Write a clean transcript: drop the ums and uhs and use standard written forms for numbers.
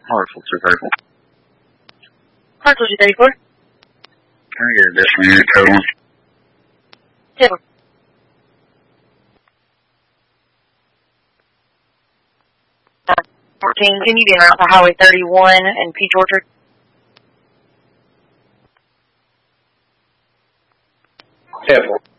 Hartsel 234. Hartsel 234. Can I get a decimal unit code on? 14, can you be en route to Highway 31 and Peach Orchard? 10-4.